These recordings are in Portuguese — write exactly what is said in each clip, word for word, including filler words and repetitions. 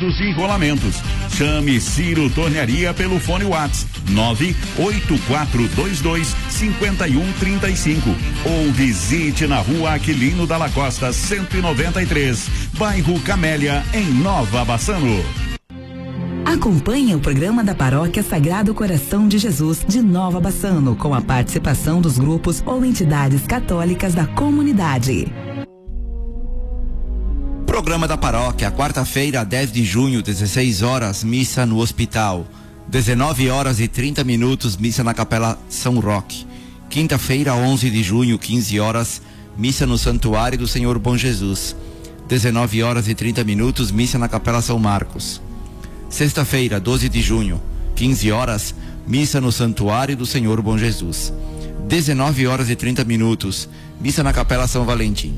parafusos e rolamentos. Chame Ciro Tornearia pelo fone WhatsApp nove oito quatro dois dois cinco um três cinco ou visite na rua Aquilino Dalla Costa cento e noventa e três, bairro Camélia, em Nova Bassano. Acompanhe o programa da Paróquia Sagrado Coração de Jesus de Nova Bassano, com a participação dos grupos ou entidades católicas da comunidade. Programa da Paróquia, quarta-feira, dez de junho, dezesseis horas, missa no hospital. dezenove horas e trinta minutos, missa na Capela São Roque. Quinta-feira, onze de junho, quinze horas, missa no Santuário do Senhor Bom Jesus. dezenove horas e trinta minutos, missa na Capela São Marcos. Sexta-feira, doze de junho, quinze horas, missa no Santuário do Senhor Bom Jesus. dezenove horas e trinta minutos, missa na Capela São Valentim.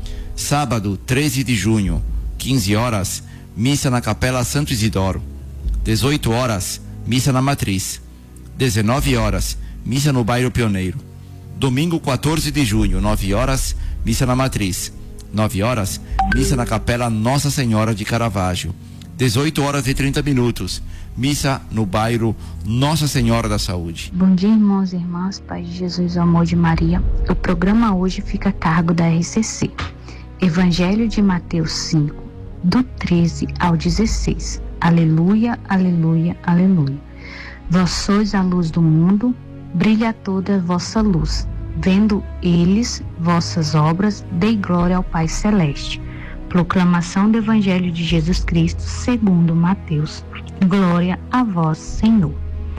Sábado, treze de junho, quinze horas, missa na Capela Santo Isidoro. dezoito horas, missa na Matriz. dezenove horas, missa no Bairro Pioneiro. Domingo, quatorze de junho, nove horas, missa na Matriz. nove horas, missa na Capela Nossa Senhora de Caravaggio. dezoito horas e trinta minutos, missa no bairro Nossa Senhora da Saúde. Bom dia, irmãos e irmãs, Paz de Jesus, o amor de Maria. O programa hoje fica a cargo da R C C. Evangelho de Mateus cinco, do treze ao dezesseis. Aleluia, aleluia, aleluia. Vós sois a luz do mundo, brilha toda a vossa luz. Vendo eles vossas obras, dei glória ao Pai Celeste. Proclamação do Evangelho de Jesus Cristo segundo Mateus. Glória a vós, Senhor.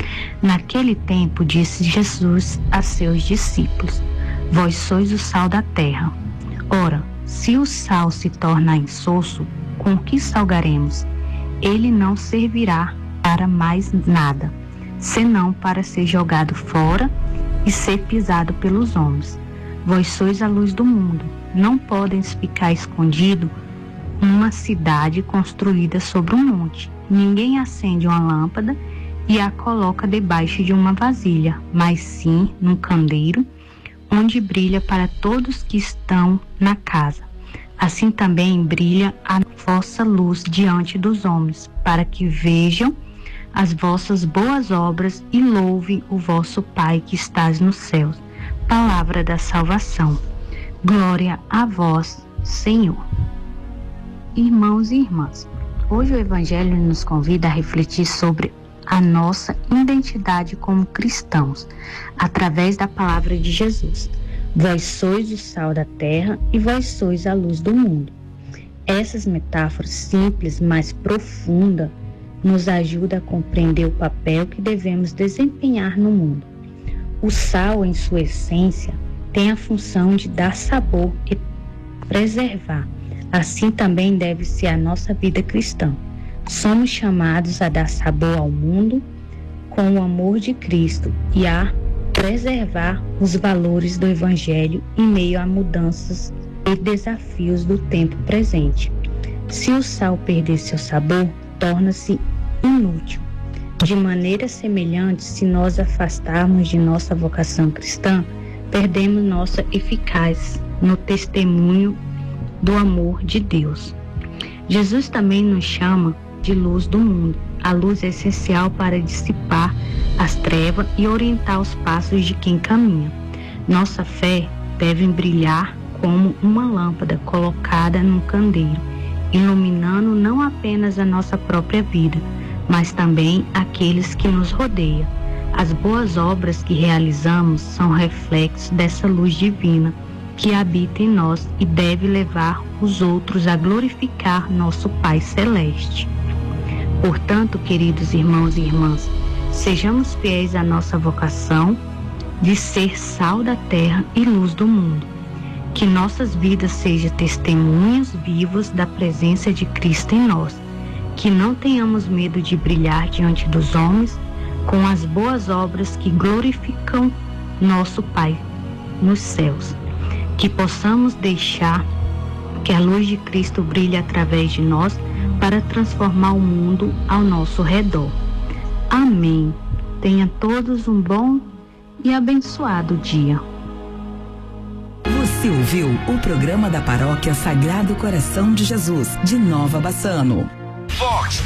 Naquele tempo disse Jesus a seus discípulos: Vós sois o sal da terra. Ora, se o sal se torna insosso, com que salgaremos? Ele não servirá para mais nada, senão para ser jogado fora e ser pisado pelos homens. Vós sois a luz do mundo. Não podem ficar escondido uma cidade construída sobre um monte. Ninguém acende uma lâmpada e a coloca debaixo de uma vasilha, mas sim num candeeiro, onde brilha para todos que estão na casa. Assim também brilha a vossa luz diante dos homens, para que vejam as vossas boas obras e louvem o vosso Pai que estás nos céus. Palavra da salvação. Glória a vós, Senhor. Irmãos e irmãs, hoje o Evangelho nos convida a refletir sobre a nossa identidade como cristãos, através da palavra de Jesus. Vós sois o sal da terra e vós sois a luz do mundo. Essas metáforas simples, mas profundas, nos ajudam a compreender o papel que devemos desempenhar no mundo. O sal, em sua essência, tem a função de dar sabor e preservar. Assim também deve ser a nossa vida cristã. Somos chamados a dar sabor ao mundo com o amor de Cristo e a preservar os valores do Evangelho em meio a mudanças e desafios do tempo presente. Se o sal perder seu sabor, torna-se inútil. De maneira semelhante, se nós afastarmos de nossa vocação cristã, perdemos nossa eficácia no testemunho do amor de Deus. Jesus também nos chama de luz do mundo. A luz é essencial para dissipar as trevas e orientar os passos de quem caminha. Nossa fé deve brilhar como uma lâmpada colocada num candeeiro, iluminando não apenas a nossa própria vida, mas também aqueles que nos rodeiam. As boas obras que realizamos são reflexos dessa luz divina que habita em nós e deve levar os outros a glorificar nosso Pai Celeste. Portanto, queridos irmãos e irmãs, sejamos fiéis à nossa vocação de ser sal da terra e luz do mundo. Que nossas vidas sejam testemunhos vivos da presença de Cristo em nós. Que não tenhamos medo de brilhar diante dos homens com as boas obras que glorificam nosso Pai nos céus. Que possamos deixar que a luz de Cristo brilhe através de nós para transformar o mundo ao nosso redor. Amém. Tenha todos um bom e abençoado dia. Você ouviu o programa da Paróquia Sagrado Coração de Jesus, de Nova Bassano. Fox